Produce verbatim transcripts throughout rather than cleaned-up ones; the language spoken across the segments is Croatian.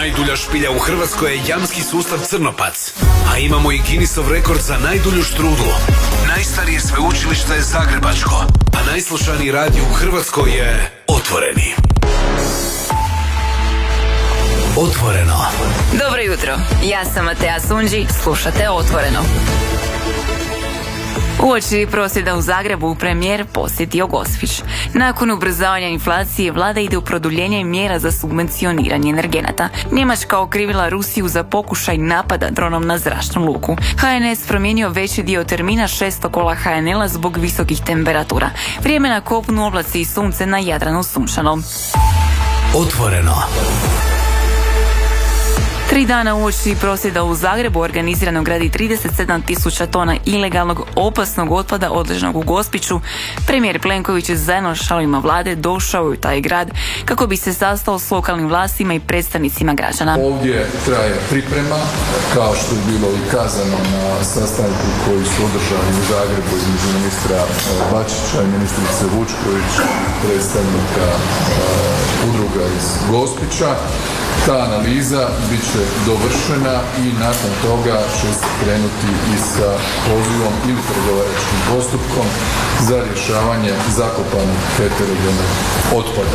Najdulja špilja u Hrvatskoj je jamski sustav Crnopac, a imamo i Guinnessov rekord za najdulju štrudlu. Najstarije sveučilište je zagrebačko, a najslušaniji radio u Hrvatskoj je Otvoreni. Otvoreno. Dobro jutro, ja sam Matea Sunđi, slušate Otvoreno. Uoči prosvjeda u Zagrebu premijer posjetio Gospić. Nakon ubrzavanja inflacije vlada ide u produljenje mjera za subvencioniranje energenata. Njemačka okrivila Rusiju za pokušaj napada dronom na zračnu luku. ha en es promijenio veći dio termina šesto kola ha en el-a zbog visokih temperatura. Vrijeme na kopnu, oblaci i sunce, na Jadranu sunčano. Otvoreno. Tri dana uoči prosvjeda u Zagrebu organiziranog radi trideset sedam tisuća tona ilegalnog opasnog otpada odleženog u Gospiću, premijer Plenković je zajedno s članovima vlade došao u taj grad kako bi se sastao s lokalnim vlastima i predstavnicima građana. Ovdje traje priprema, kao što je bilo i kazano na sastanku koji su održani u Zagrebu između ministra Bačića i ministrice Vučković, predstavnika uh, udruga iz Gospića. Ta analiza bit će dovršena i nakon toga će se krenuti i sa pozivom ili pregovaračkim postupkom za rješavanje zakopanog heterogenog otpada.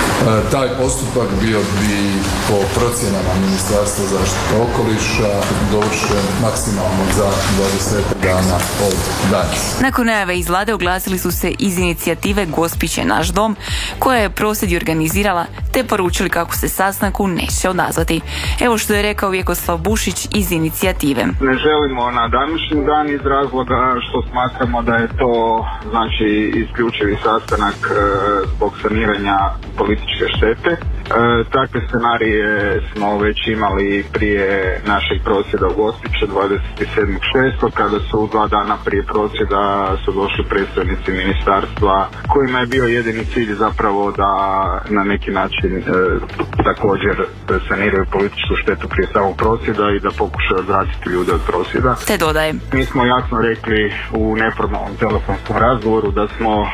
E, taj postupak bio bi po procjenama Ministarstva zaštite okoliša dovršen maksimalno za dvadeset dana od danas. Nakon najave iz vlade oglasili su se iz inicijative Gospić je naš dom, koja je prosvjed organizirala, te poručili kako se sastanku neće odazvati. Evo što je rekao Vjekoslav Bušić iz inicijative. Ne želimo na današnji dan iz razloga što smatramo da je to znači isključivi sastanak e, zbog saniranja političke štete. E, takve scenarije smo već imali prije našeg prosvjeda u Gospiću dvadeset sedmog šestog kada su dva dana prije prosvjeda su došli predstavnici ministarstva kojima je bio jedini cilj zapravo da na neki način e, također saniraju političku štetu prije samog prosvjeda i da pokušaju odvratiti ljude od prosvjeda. Te dodaje. Mi smo jasno rekli u neformalnom telefonskom razgovoru da smo e,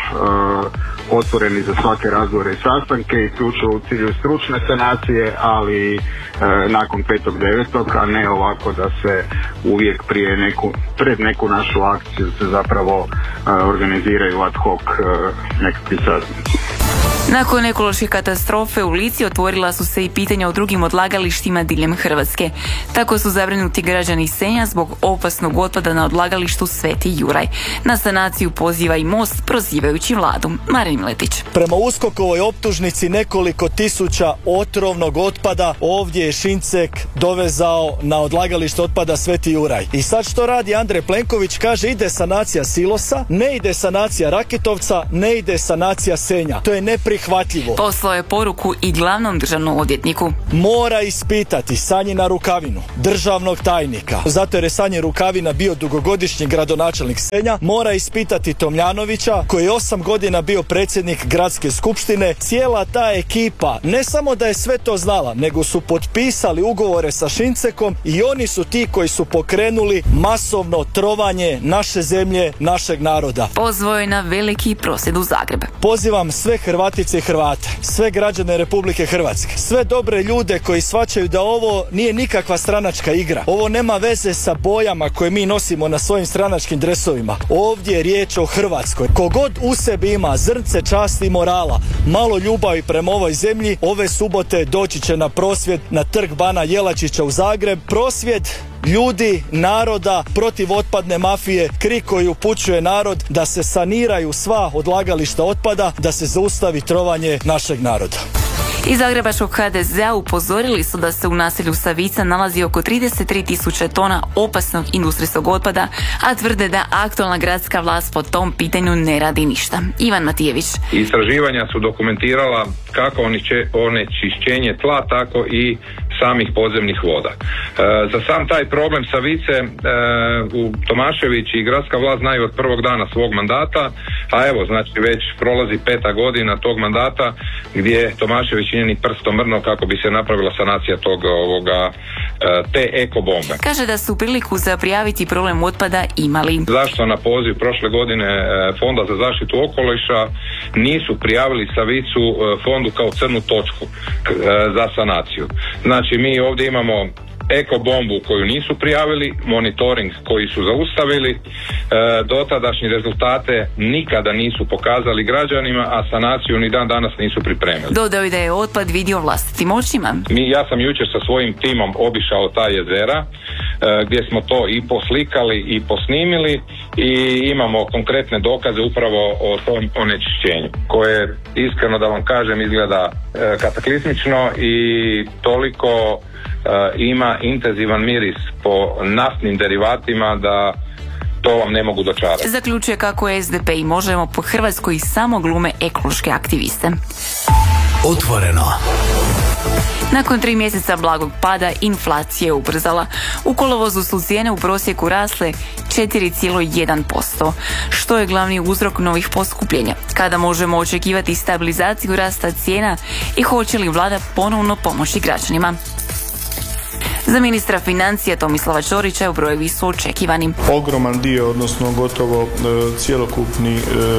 otvoreni za svake razgovore i sastanke, isključivo u cilju stručne sanacije, ali e, nakon petog devetog, a ne ovako da se uvijek prije neku, pred neku našu akciju se zapravo e, organiziraju ad hoc e, nekakvi sastanci. Nakon ekološke katastrofe u Lici otvorila su se i pitanja o drugim odlagalištima diljem Hrvatske. Tako su zabrinuti građani Senja zbog opasnog otpada na odlagalištu Sveti Juraj. Na sanaciju poziva i Most, prozivajući vladu. Marin Miletić. Prema USKOK-ovoj optužnici nekoliko tisuća otrovnog otpada ovdje je Šincek dovezao na odlagalište otpada Sveti Juraj. I sad što radi Andrej Plenković? Kaže ide sanacija silosa, ne ide sanacija Rakitovca, ne ide sanacija Senja. To je neprihvatljivo. Poslao je poruku i glavnom državnom odvjetniku. Mora ispitati Sanjina Rukavinu, državnog tajnika, zato jer je Sanjin Rukavina bio dugogodišnji gradonačelnik Senja. Mora ispitati Tomljanovića, koji je osam godina bio predsjednik gradske skupštine. Cijela ta ekipa ne samo da je sve to znala, nego su potpisali ugovore sa Šincekom i oni su ti koji su pokrenuli masovno trovanje naše zemlje, našeg naroda. Pozvao je na veliki prosvjed u Zagreb. Pozivam sve Hrvatice i Hrvate, sve građane Republike Hrvatske, sve dobre ljude koji shvaćaju da ovo nije nikakva stranačka igra. Ovo nema veze sa bojama koje mi nosimo na svojim stranačkim dresovima. Ovdje je riječ o Hrvatskoj. Kogod u sebi ima zrnce časti i morala, malo ljubavi prema ovoj zemlji, ove subote doći će na prosvjed na trg Bana Jelačića u Zagreb. Prosvjed ljudi, naroda protiv otpadne mafije, krik koji upućuje narod da se saniraju sva odlagališta otpada, da se zaustavi trovanje našeg naroda. Iz zagrebačkog ha de zea upozorili su da se u naselju Savica nalazi oko trideset tri tisuće tona opasnog industrijskog otpada, a tvrde da aktualna gradska vlast po tom pitanju ne radi ništa. Ivan Matijević. Istraživanja su dokumentirala kako onečišćenje tla, tako i samih podzemnih voda. E, za sam taj problem Savice e, u Tomašević i gradska vlast znaju od prvog dana svog mandata, a evo znači već prolazi peta godina tog mandata gdje je Tomašević nije ni prstom mrnuo kako bi se napravila sanacija tog ovoga te eko bombe. Kaže da su priliku za prijaviti problem otpada imali. Zašto na poziv prošle godine Fonda za zaštitu okoliša nisu prijavili Savicu fondu kao crnu točku za sanaciju? Znači mi ovdje imamo eko bombu koju nisu prijavili, monitoring koji su zaustavili, e, dotadašnji rezultate nikada nisu pokazali građanima, a sanaciju ni dan danas nisu pripremili. Dodao je da je otpad vidio vlastitim očima. Mi, ja sam jučer sa svojim timom obišao ta jezera e, gdje smo to i poslikali i posnimili i imamo konkretne dokaze upravo o tom onečišćenju koje iskreno da vam kažem izgleda e, kataklizmično i toliko Uh, ima intenzivan miris po naftnim derivatima da to vam ne mogu dočarati. Zaključuje kako S D P i Možemo po Hrvatskoj samo glume ekološke aktiviste. Otvoreno. Nakon tri mjeseca blagog pada, inflacija je ubrzala. U kolovozu su cijene u prosjeku rasle četiri zarez jedan posto, što je glavni uzrok novih poskupljenja. Kada možemo očekivati stabilizaciju rasta cijena i hoće li vlada ponovno pomoći građanima? Za ministra financija Tomislava Ćorića brojevi su očekivani. Ogroman dio, odnosno gotovo e, cjelokupni e,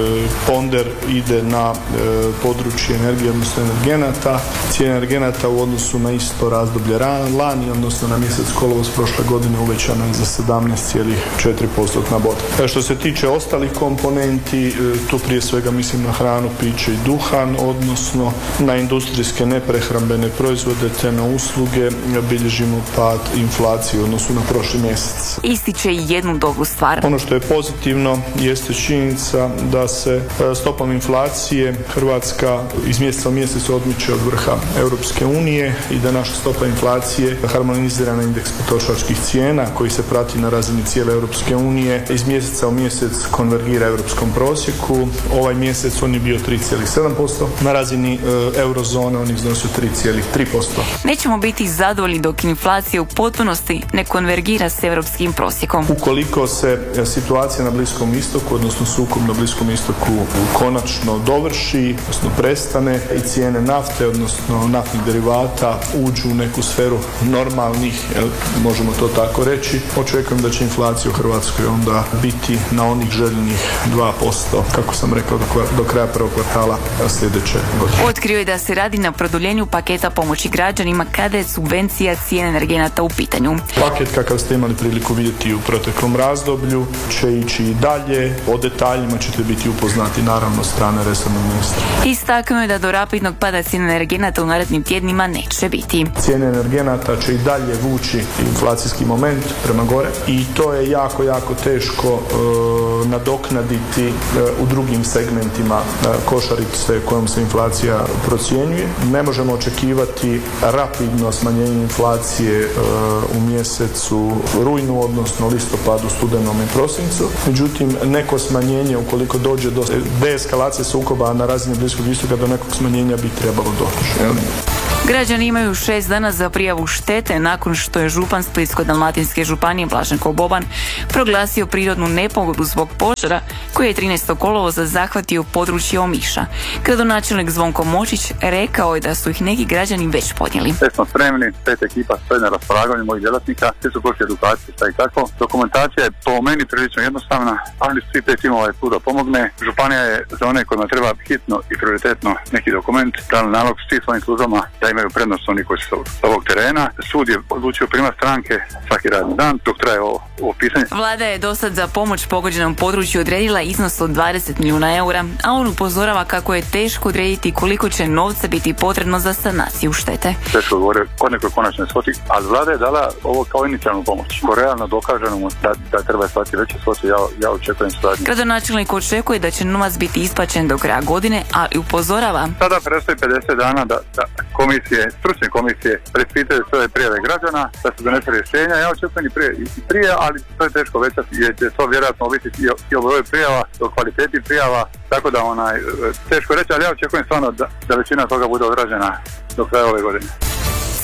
ponder ide na e, područje energije, odnosno energenata. Cijena energenata u odnosu na isto razdoblje lani, odnosno na mjesec kolovoz prošle godine uvećana je za sedamnaest zarez četiri posto boda. E, što se tiče ostalih komponenti, e, tu prije svega mislim na hranu, piće i duhan, odnosno na industrijske neprehrambene proizvode te na usluge, bilježimo pad inflacije u odnosu na prošli mjesec. Ističe i jednu dobru stvar. Ono što je pozitivno jeste činjenica da se stopom inflacije Hrvatska iz mjeseca u mjesec odmiče od vrha Europske unije i da naša stopa inflacije harmonizira na indeks potrošačkih cijena koji se prati na razini cijele Europske unije. Iz mjeseca u mjesec konvergira europskom prosjeku. Ovaj mjesec on je bio tri zarez sedam posto. Na razini e, eurozone on iznosio tri zarez tri posto. Nećemo biti zadovoljni dok inflacija u potpunosti ne konvergira s europskim prosjekom. Ukoliko se situacija na Bliskom istoku, odnosno sukob na Bliskom istoku konačno dovrši, odnosno prestane i cijene nafte, odnosno naftnih derivata uđu u neku sferu normalnih, možemo to tako reći, očekujem da će inflacija u Hrvatskoj onda biti na onih željenih dva posto, kako sam rekao, do kraja prvog kvartala sljedeće godine. Otkrio je da se radi na produljenju paketa pomoći građanima kada je subvencija cijene energenata u pitanju. Paket kakav ste imali priliku vidjeti u proteklom razdoblju će ići i dalje. O detaljima ćete biti upoznati naravno strane resornog ministra. Istaknuo je da do rapidnog pada cijene energenata u narednim tjednima neće biti. Cijene energenata će i dalje vući inflacijski moment prema gore i to je jako, jako teško e, nadoknaditi e, u drugim segmentima e, košarice kojom se inflacija procjenjuje. Ne možemo očekivati rapidno smanjenje inflacije e, u mjesecu rujnu, odnosno listopadu, studenom i prosincu. Međutim, neko smanjenje, ukoliko dođe do deeskalacije sukoba na razini Bliskog istoka, do nekog smanjenja bi trebalo doći. Građani imaju šest dana za prijavu štete nakon što je župan Splitsko-dalmatinske županije Blaženko Boban proglasio prirodnu nepogodu zbog požara koji je trinaestog kolovoza zahvatio područje Omiša. Gradonačelnik Zvonko Močić rekao je da su ih neki građani već podnijeli. Sve smo spremni, pet ekipa stoji na raspolaganju mojih djelatnika, svi su prošli edukacije, šta i tako. Dokumentacija je po meni prilično jednostavna, ali svi pet timova je tu da pomogne. Županija je za one kojima treba hitno i prioritetno neki dokument, dali nalog svih svojim službama da imaju prednost oni koji su s ovog terena. Sud je odlučio primati stranke svaki radni dan dok traje ovo, ovo pisanje. Vlada je dosad za pomoć pogođenom području odredila iznos od dvadeset milijuna eura, a on upozorava kako je teško odrediti koliko će novca biti potrebno za sanaciju štete. Teško govore kod nekoj konačne svoti, ali vlada je dala ovo kao inicijalnu pomoć. Ko realno dokažemo da, da treba shvatiti veće svote, ja, ja očekujem suradnju. Gradonačelnik očekuje da će novac biti isplaćen do kraja godine, ali upozorava. Sada predstoji pedeset dana da, da komisije, stručne komisije preispitaju sve prijave građana, da se donese rješenja. Ja očekujem i prije, i prije, ali to je teško većati jer će to vjerojatno ovisiti i o, i o broju prijava, o kvaliteti prijava, tako da onaj, teško reći, ali ja očekujem stvarno da, da većina toga bude odrađena do kraja ove godine.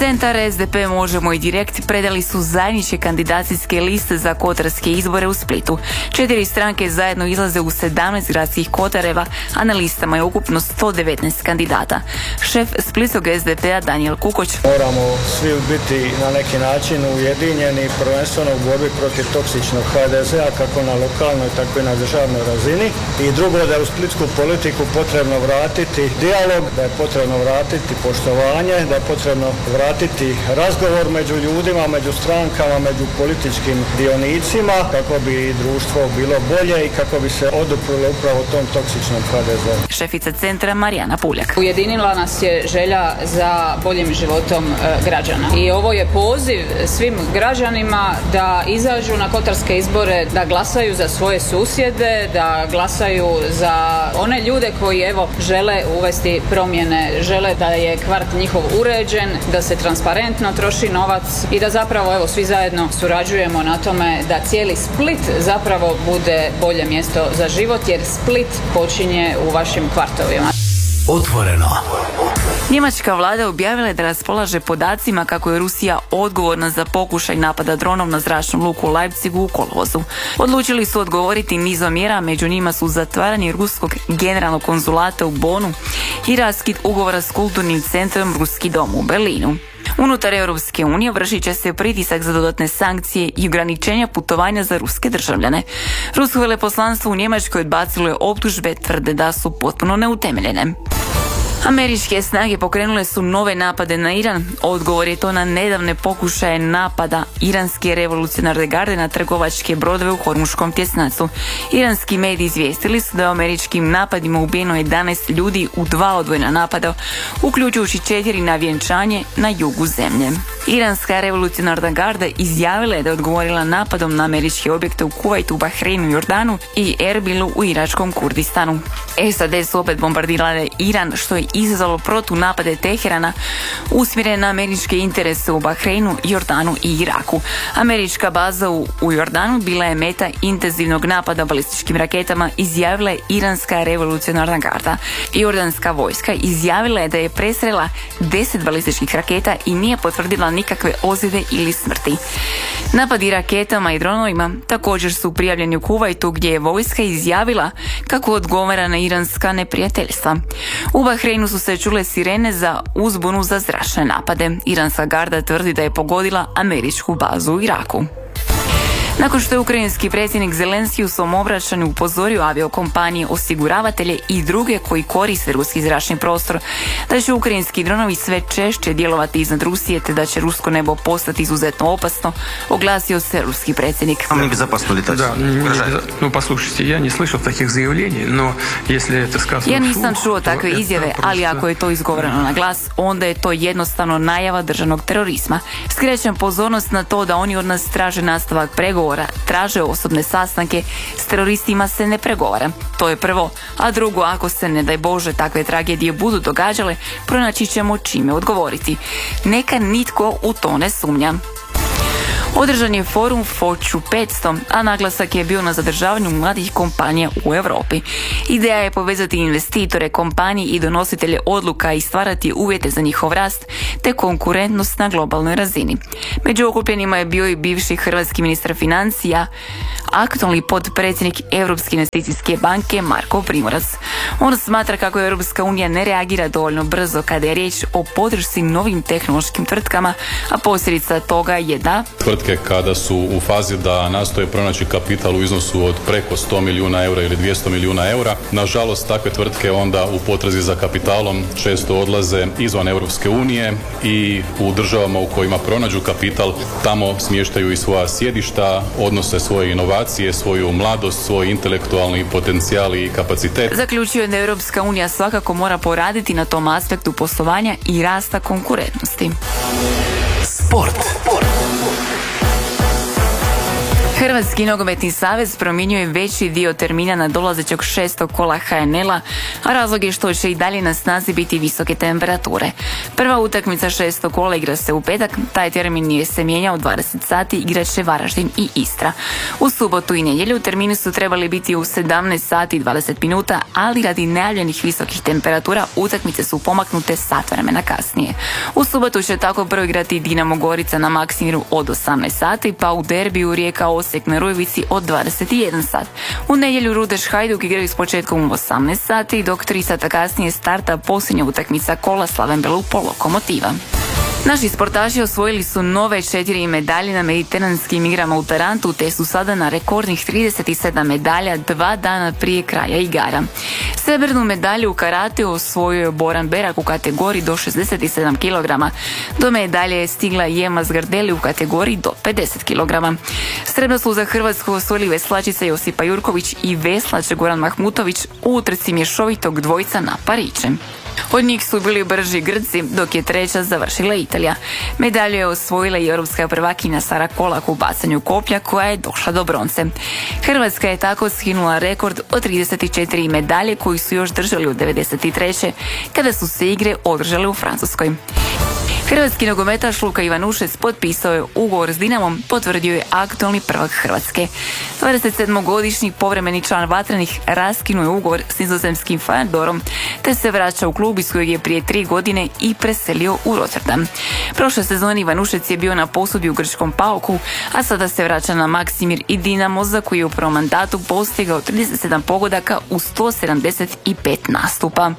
Centar, S D P, Možemo i Direkt predali su zajedničke kandidacijske liste za kotarske izbore u Splitu. Četiri stranke zajedno izlaze u sedamnaest gradskih kotareva, a na listama je ukupno sto devetnaest kandidata. Šef splitskog S D P-a Danijel Kukoć. Moramo svi biti na neki način ujedinjeni, prvenstveno u borbi protiv toksičnog H D Z-a kako na lokalnoj, tako i na državnoj razini. I drugo, da je u splitsku politiku potrebno vratiti dijalog, da je potrebno vratiti poštovanje, da je potrebno vratiti razgovor među ljudima, među strankama, među političkim dionicima, kako bi društvo bilo bolje i kako bi se oduprlo upravo tom toksičnom H D Z-u. Šefica centra Marijana Puljak. Ujedinila nas je želja za boljim životom e, građana. I ovo je poziv svim građanima da izađu na kotarske izbore, da glasaju za svoje susjede, da glasaju za one ljude koji evo žele uvesti promjene, žele da je kvart njihov uređen, da se transparentno troši novac i da zapravo evo svi zajedno surađujemo na tome da cijeli Split zapravo bude bolje mjesto za život, jer Split počinje u vašim kvartovima. Otvoreno. Njemačka vlada objavila je da raspolaže podacima kako je Rusija odgovorna za pokušaj napada dronom na zračnu luku u Leipzigu u kolovozu. Odlučili su odgovoriti nizom mjera, među njima su zatvaranje ruskog generalnog konzulata u Bonu i raskid ugovora s kulturnim centrom Ruski dom u Berlinu. Unutar Europske unije vršit će se pritisak za dodatne sankcije i ograničenja putovanja za ruske državljane. Rusko veleposlanstvo u Njemačkoj odbacilo je optužbe, tvrde da su potpuno neutemeljene. Američke snage pokrenule su nove napade na Iran. Odgovor je to na nedavne pokušaje napada iranske revolucionarne garde na trgovačke brodove u Hormuškom tjesnacu. Iranski mediji izvijestili su da je američkim napadima ubijeno jedanaest ljudi u dva odvojena napada, uključujući četiri na vjenčanje na jugu zemlje. Iranska revolucionarna garda izjavila je da je odgovorila napadom na američke objekte u Kuvajtu, Bahreinu i Jordanu i Erbilu u iračkom Kurdistanu. S A D su opet bombardirale Iran, što je izazvalo protunapade Teherana usmjerene na američke interese u Bahreinu, Jordanu i Iraku. Američka baza u, u Jordanu bila je meta intenzivnog napada balističkim raketama, izjavila je iranska revolucionarna garda. Jordanska vojska izjavila je da je presrela deset balističkih raketa i nije potvrdila nikakve ozljede ili smrti. Napadi raketama i dronovima također su prijavljeni u Kuvajtu, gdje je vojska izjavila kako odgovara na iranska neprijateljstva. U Bahreinu su se čule sirene za uzbunu za zračne napade. Iranska garda tvrdi da je pogodila američku bazu u Iraku. Nakon što je ukrajinski predsjednik Zelenski u svom obraćanju upozorio aviokompanije, osiguravatelje i druge koji koriste ruski zračni prostor da će ukrajinski dronovi sve češće djelovati iznad Rusije te da će rusko nebo postati izuzetno opasno, oglasio se ruski predsjednik. Ja nisam čuo takve izjave, ali ako je to izgovoreno na glas, onda je to jednostavno najava državnog terorizma. Skrećem pozornost na to da oni od nas traže nastavak pregovora, traže osobne sastanke, s teroristima se ne pregovara. To je prvo, a drugo, ako se, ne daj Bože, takve tragedije budu događale, pronaći ćemo čime odgovoriti. Neka nitko u to ne sumnja. Održan je forum Fortune petsto, a naglasak je bio na zadržavanju mladih kompanija u Europi. Ideja je povezati investitore, kompanije i donositelje odluka i stvarati uvjete za njihov rast te konkurentnost na globalnoj razini. Među okupljenima je bio i bivši hrvatski ministar financija, aktualni potpredsjednik Europske investicijske banke Marko Primorac. On smatra kako Europska unija ne reagira dovoljno brzo kada je riječ o podršci novim tehnološkim tvrtkama, a posljedica toga je da tvrtke kada su u fazi da nastoje pronaći kapital u iznosu od preko sto milijuna eura ili dvjesto milijuna eura, nažalost takve tvrtke onda u potrazi za kapitalom često odlaze izvan Europske unije i u državama u kojima pronađu kapital tamo smještaju i svoja sjedišta, odnose svoje inovacije, svoju mladost, svoj intelektualni potencijal i kapacitet. Zaključio je da Europska unija svakako mora poraditi na tom aspektu poslovanja i rasta konkurentnosti. Sport. Hrvatski nogometni savez promijenio veći dio termina na dolazećeg šestog kola ha en el-a, a razlog je što će i dalje na snazi biti visoke temperature. Prva utakmica šestog kola igra se u petak, taj termin je se mijenjao u dvadeset sati, igrat će Varaždin i Istra. U subotu i nedjelju termini su trebali biti u sedamnaest sati i dvadeset minuta, ali radi najavljenih visokih temperatura utakmice su pomaknute sat vremena kasnije. U subotu će tako prvo igrati Dinamo Gorica na Maksimiru od osamnaest sati, pa u derbiju Rijeka Osijek na Rujevici od dvadeset jedan sat. U nedjelju Rudeš Hajduk igraju s početkom u osamnaest sati, dok tri sata kasnije starta posljednja utakmica kola Slaven Belupo Lokomotiva. Naši sportaši osvojili su nove četiri medalje na mediteranskim igrama u Tarantu, te su sada na rekordnih trideset sedam medalja dva dana prije kraja igara. Srebrnu medalju u karate osvojio je Boran Berak u kategoriji do šezdeset sedam kilograma. Do medalje je stigla Jema Zgardeli u kategoriji do pedeset kilograma. Srebrno su za Hrvatsku osvojili veslačica Josipa Jurković i veslač Goran Mahmutović u utrci mješovitog dvojca na pariće. Od njih su bili brži Grci, dok je treća završila Italija. Medalju je osvojila i europska prvakinja Sara Kolak u bacanju koplja, koja je došla do bronce. Hrvatska je tako skinula rekord od trideset četiri medalje koji su još držali u devedeset treće kada su se igre održale u Francuskoj. Hrvatski nogometaš Luka Ivanušec potpisao je ugovor s Dinamom, potvrdio je aktualni prvak Hrvatske. dvadesetsedmogodišnji povremeni član Vatrenih raskinuo je ugovor s nizozemskim Feyenoordom, te se vraća u klub iz kojeg je prije tri godine i preselio u Rotterdam. Prošle sezone Ivanušec je bio na posudbi u grčkom Pauku, a sada se vraća na Maksimir i Dinamo, za koji je u prvom mandatu postigao trideset sedam pogodaka u sto sedamdeset pet nastupa.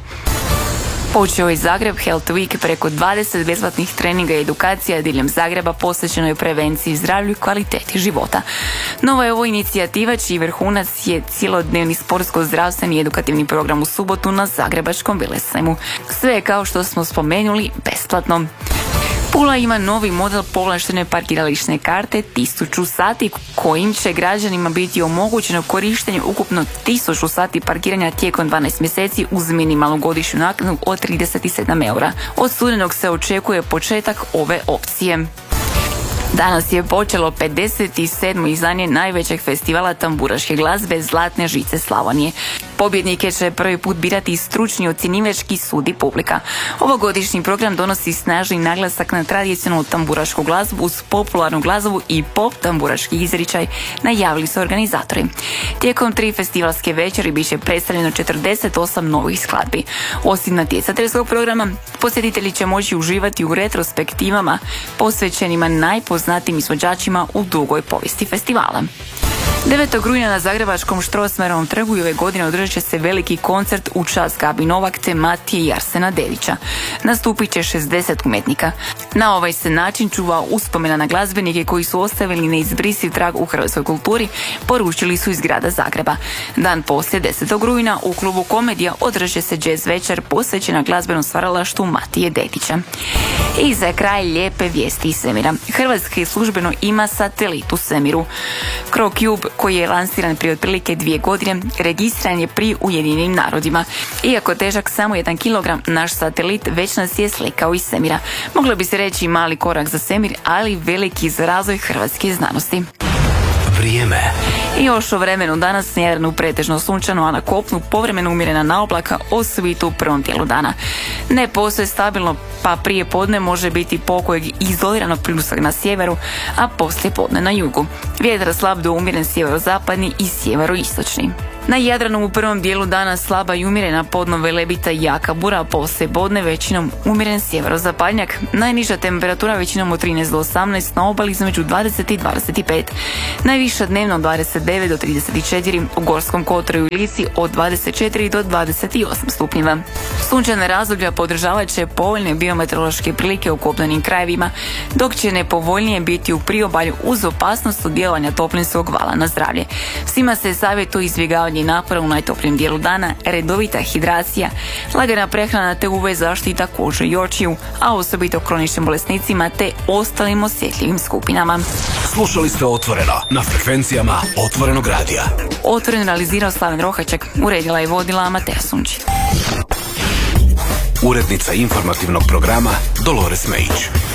Počeo je Zagreb Health Week, preko dvadeset besplatnih treninga i edukacija diljem Zagreba posvećeno je prevenciji, zdravlju i kvaliteti života. Nova je ovo inicijativa čiji vrhunac je cjelodnevni sportsko-zdravstveni edukativni program u subotu na Zagrebačkom Velesajmu. Sve je, kao što smo spomenuli, besplatno. Pula ima novi model povlaštene parkirališne karte tisuću sati, kojim će građanima biti omogućeno korištenje ukupno tisuću sati parkiranja tijekom dvanaest mjeseci uz minimalnu godišnju naknadu od trideset sedam eura. Od studenog se očekuje početak ove opcije. Danas je počelo pedeset sedmo izdanje najvećeg festivala tamburaške glazbe Zlatne žice Slavonije. Pobjednike će prvi put birati stručni ocjenjivački sud i publika. Ovogodišnji program donosi snažni naglasak na tradicionalnu tamburašku glazbu uz popularnu glazbu i pop tamburaški izričaj, najavili su organizatori. Tijekom tri festivalske večeri bit će predstavljeno četrdeset osam novih skladbi. Osim natjecateljskog programa, posjetitelji će moći uživati u retrospektivama posvećenima najpoznatijim izvođačima u dugoj povijesti festivala. devetog rujna na zagrebačkom Strossmayerovom trgu i ove godine održat će se veliki koncert u čast Gabi Novak te Matije i Arsena Dedića. Nastupit će šezdeset umjetnika. Na ovaj se način čuva uspomena na glazbenike koji su ostavili neizbrisiv trag u hrvatskoj kulturi, poručili su iz grada Zagreba. Dan poslije, desetog rujna, u klubu Komedija održat će se jazz večer posvećena glazbenom stvaralaštvu Matije Dedića. I za kraj lijepe vijesti iz svemira. Hrvatska službeno ima satelit u svemiru. CrewCube, koji je lansiran prije otprilike dvije godine, registriran je pri Ujedinjenim narodima. Iako težak samo jedan kilogram, naš satelit već nas je slikao iz svemira. Moglo bi se reći mali korak za svemir, ali veliki za razvoj hrvatske znanosti. Vrijeme. I još o vremenu. Danas na Jadranu pretežno sunčano, a na kopnu povremeno umjerena naoblaka, osobito u prvom dijelu dana. Ne postoje stabilno, pa prije podne može biti pokojeg izoliranog pljusak na sjeveru, a poslije podne na jugu. Vjetar slab do umjeren sjeverozapadni i sjeveroistočni. Na Jadranu u prvom dijelu dana slaba i umjerena, podno velebita i jaka bura, a poslije podne većinom umjeren sjeverozapadnjak. Najniža temperatura većinom od trinaest do osamnaest, na obali između dvadeset i dvadeset pet. Najviša dnevno dvadeset devet do trideset četiri, u Gorskom kotaru i Lici od dvadeset četiri do dvadeset osam stupnjeva. Sunčane razdoblja podržavat će povoljne biometeorološke prilike u kopnenim krajevima, dok će nepovoljnije biti u priobalju uz opasnost od djelovanja toplinskog vala na zdravlje. Svima se savjetuje izbjegavanje napora u najtoplijem dijelu dana, redovita hidracija, lagana prehrana te U V zaštita kože i očiju, a osobito kroničnim bolesnicima te ostalim osjetljivim skupinama. Slušali ste Otvoreno na frekvencijama Otvorenog radija. Otvoreno realizirao Slaven Rohaček, uredila i vodila Amatea Sunčić. Urednica informativnog programa Dolores Mejić.